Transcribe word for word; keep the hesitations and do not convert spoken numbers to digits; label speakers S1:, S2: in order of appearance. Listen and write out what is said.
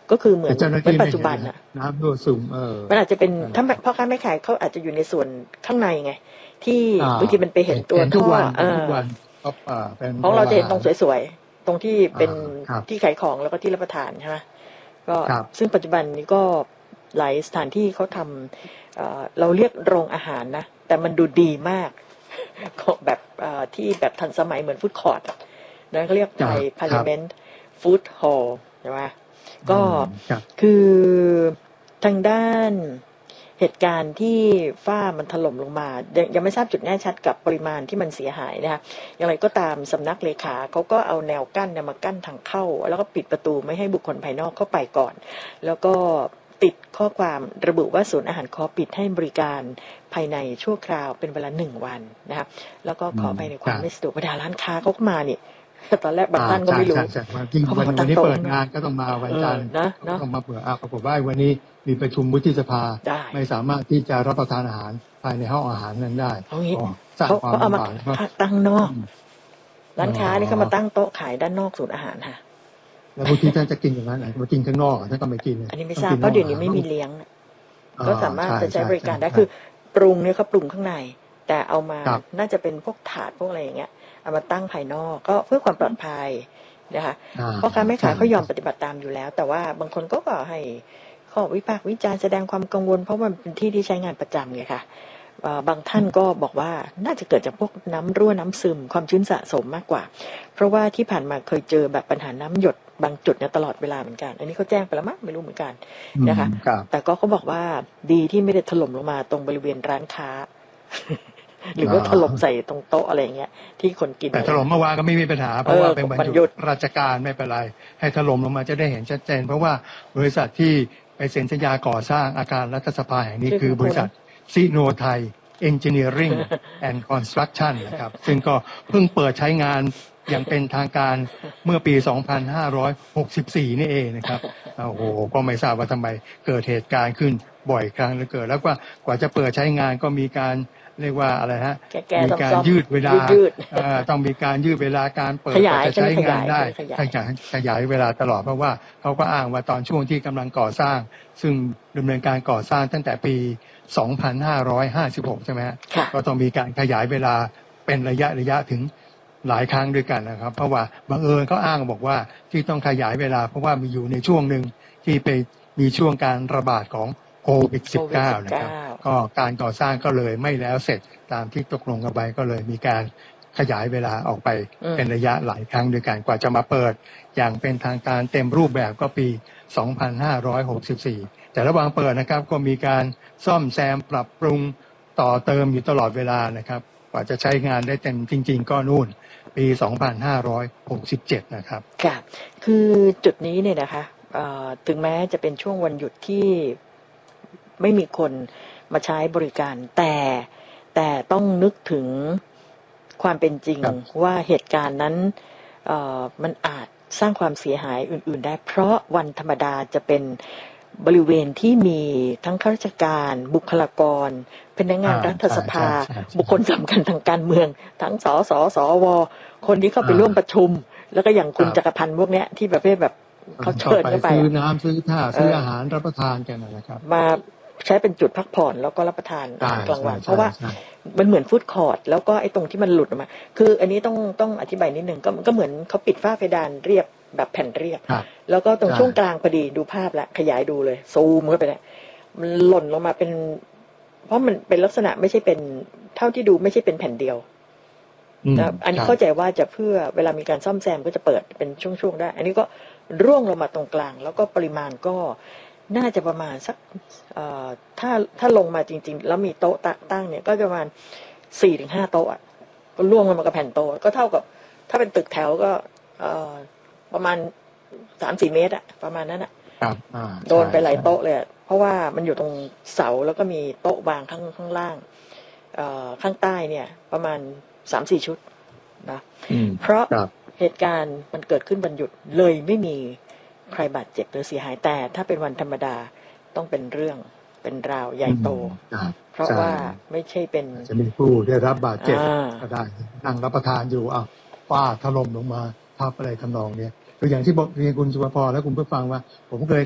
S1: ก็คือเหมือนเป็นปัจจุบันอะ
S2: น้ำรั่วซึมเออ
S1: มันอาจจะเป็นถ้าพ่อค้าแม่ขายเขาอาจจะอยู่ในส่วนข้างในไงที่บางทีมันไปเห็นตัวท่อเออของเราจะเห็นตรงสวยๆตรงที่เป็นที่ขายของแล้วก็ที่รับประทานใช่ไหมก็ซึ่งปัจจุบันนี้ก็หลายสถานที่เขาทำเราเรียกโรงอาหารนะแต่มันดูดีมากแบบที่แบบทันสมัยเหมือนฟู้ดคอร์ทนั่นเขาเรียกไทยพาร์ลิเมนต์ฟู้ดฮอลล์ใช่ไหมก็คือทางด้านเหตุการณ์ที่ฝ้ามันถล่มลงมายังไม่ทราบจุดแน่ชัดกับปริมาณที่มันเสียหายนะคะอย่างไรก็ตามสำนักเลขาเขาก็เอาแนวกั้นมากั้นทางเข้าแล้วก็ปิดประตูไม่ให้บุคคลภายนอกเข้าไปก่อนแล้วก็ติดข้อความระบุว่าศูนย์อาหารขอปิดให้บริการภายในชั่วคราวเป็นเวลาหนึ่งวันนะคะแล้วก็ขอไปในความไม่สะดวกบรรดาร้านค้าเขาก็มาเนี่ยตอนแรกบัตรตั้นก็ไม่รู้
S2: เขาบอกวันนี้เปิดงานก็ต้องมาวันจันทร์ก็ต้องมาเผื่อปรากฏว่าวันนี้มีประชุมวุฒิสภาไม่สามารถที่จะรับประทานอาหารภายในห้องอาหารนั้นได้
S1: เขาเขาเอามาตั้งนอกร้านค้านี่เขามาตั้งโต๊ะขายด้านนอกศูนย์อาหารค่ะ
S2: แล้วบางทีท่านจะกินอย่างนั้นมากินข้างนอกท่านก็ไม่กิน
S1: อันนี้ไม่ทราบเพราะเดี๋ยวนี้ไม่มีเลี้ยงก็สามารถจะใช้บริการได้คือปรุงเนี่ยเขาปรุงข้างในแต่เอามาน่าจะเป็นพวกถาดพวกอะไรอย่างเงี้ยเอามาตั้งภายนอกก็เพื่อความปลอดภัยนะคะเพราะการแม่ขายเขายอมปฏิบัติตามอยู่แล้วแต่ว่าบางคนก็ก็ให้ข้อวิพากษ์วิจารณ์แสดงความกังวลเพราะมันเป็นที่ที่ใช้งานประจำไงค่ะบางท่านก็บอกว่าน่าจะเกิดจากพวกน้ำรั่วน้ำซึมความชื้นสะสมมากกว่าเพราะว่าที่ผ่านมาเคยเจอแบบปัญหาน้ำหยดบางจุดเนี่ยตลอดเวลาเหมือนกันอันนี้เขาแจ้งไปแล้วมั้งไม่รู้เหมือนกันนะคะแต่ก็เขาบอกว่าดีที่ไม่ได้ถล่มลงมาตรงบริเวณร้านค้าหรือว่าถล่มใส่ตรงโต๊ะอะไรเงี้ยที่คนกิน
S2: แต่ถล่มเมื่อวานก็ไม่มีปัญหาเพราะว่าเป็นวันหยุดราชการไม่เป็นไรให้ถล่มลงมาจะได้เห็นชัดเจนเพราะว่าบริษัทที่ไปเซ็นสัญญาก่อสร้างอาคารรัฐสภาแห่งนี้คือบริษัทซิโนไทย Engineering and Construction นะครับซึ่งก็เพิ่งเปิดใช้งานอย่างเป็นทางการเมื่อปี สองพันห้าร้อยหกสิบสี่ นี่เองนะครับโอ้โหก็ไม่ทราบว่าทำไมเกิดเหตุการณ์ขึ้นบ่อยครั้งเหลือเกินแล้วก็กว่าจะเปิดใช้งานก็มีการเรียกว่าอะไรฮะมีการยืดเวลาต้องมีการยืดเวลาการเปิดจะใช้งานได้ขยายขยายเวลาตลอดเพราะว่าเขาก็อ้างว่าตอนช่วงที่กำลังก่อสร้างซึ่งดำเนินการก่อสร้างตั้งแต่ปี สองพันห้าร้อยห้าสิบหก ใช่ไหมฮะก็ต้องมีการขยายเวลาเป็นระยะระยะถึงหลายครั้งด้วยกันนะครับเพราะว่าบังเอิญเขาอ้างบอกว่าที่ต้องขยายเวลาเพราะว่ามีอยู่ในช่วงหนึ่งที่ไปมีช่วงการระบาดของโควิด สิบเก้า นะครับก็การก่อสร้างก็เลยไม่แล้วเสร็จตามที่ตกลงกันไปก็เลยมีการขยายเวลาออกไปเป็นระยะหลายครั้งด้วยกันกว่าจะมาเปิดอย่างเป็นทางการเต็มรูปแบบก็ปี สองพันห้าร้อยหกสิบสี่ แต่ระหว่างเปิดนะครับก็มีการซ่อมแซมปรับปรุงต่อเติมอยู่ตลอดเวลานะครับกว่าจะใช้งานได้เต็มจริงๆก็นู่นปี สองพันห้าร้อยหกสิบเจ็ด นะครับ
S1: ค่ะคือจุดนี้เนี่ยนะคะถึงแม้จะเป็นช่วงวันหยุดที่ไม่มีคนมาใช้บริการแต่แต่ต้องนึกถึงความเป็นจริงว่าเหตุการณ์นั้นมันอาจสร้างความเสียหายอื่นๆได้เพราะวันธรรมดาจะเป็นบริเวณที่มีทั้งข้าราชการบุคลากรพนักงานรัฐสภาบุคคลสำคัญทางการเมืองทั้งสสสวคนที่เข้าไปร่วมประชุมแล้วก็อย่างคุณจักรพันธ์พวกเนี้ยที่ประเภทแบบเขาเชิญเข้าไป
S2: ซื้อน้ำซื้อท่าซื้ออาหารรับประทานกันนะครับ
S1: มาใช้เป็นจุดพักผ่อนแล้วก็รับประทานกลางวันเพราะว่ามันเหมือนฟู้ดคอร์ทแล้วก็ไอ้ตรงที่มันหลุดออกมาคืออันนี้ต้องต้องอธิบายนิดนึงก็ก็เหมือนเขาปิดฝ้าเพดานเรียบแบบแผ่นเรียบแล้วก็ตรงช่วงกลางพอดีดูภาพละขยายดูเลยซูมเข้าไปเนี่ยมันหล่นลงมาเป็นเพราะมันเป็นลักษณะไม่ใช่เป็นเท่าที่ดูไม่ใช่เป็นแผ่นเดียวอันนี้เข้าใจว่าจะเพื่อเวลามีการซ่อมแซมก็จะเปิดเป็นช่วงๆได้อันนี้ก็ร่วงลงมาตรงกลางแล้วก็ปริมาณก็น่าจะประมาณสักถ้าถ้าลงมาจริงๆแล้วมีโต๊ะตั้งเนี่ยก็ประมาณ สี่ถึงห้า โต๊ะก็ร่วงลงมากับแผ่นโต๊ะก็เท่ากับถ้าเป็นตึกแถวก็ประมาณ สามถึงสี่ เมตรอะประมาณนั้นอะโดนไปหลายโต๊ะเลยเพราะว่ามันอยู่ตรงเสาแล้วก็มีโต๊ะวางข้างข้างล่างข้างใต้เนี่ยประมาณ สามถึงสี่ ชุดนะเพราะเหตุการณ์มันเกิดขึ้นวันหยุดเลยไม่มีใครบาดเจ็บหรือเสียหายแต่ถ้าเป็นวันธรรมดาต้องเป็นเรื่องเป็นราวใหญ่โตเพราะว่าไม่ใช่เป็น
S2: จะมีผู้ได้รับบาดเจ็บก็ได้นั่งรับประทานอยู่อ้าวฟ้าถล่มลงมาทับอะไรทำนองนี้ตัวอย่างที่บอกเรียนคุณสุภพรและคุณผู้ฟังว่าผมเคย